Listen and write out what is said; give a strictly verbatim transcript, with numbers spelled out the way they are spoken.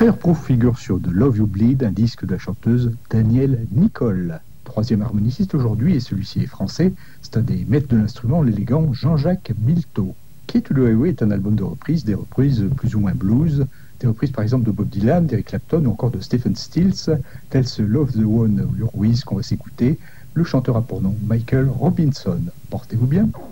Fireproof figure sur The Love You Bleed, un disque de la chanteuse Danielle Nicole. Troisième harmoniciste aujourd'hui, et celui-ci est français, c'est un des maîtres de l'instrument, l'élégant Jean-Jacques Milteau. Key to the Highway est un album de reprises, des reprises plus ou moins blues, des reprises par exemple de Bob Dylan, d'Eric Clapton ou encore de Stephen Stills, tels ce Love the One You're With qu'on va s'écouter. Le chanteur a pour nom Michael Robinson. Portez-vous bien.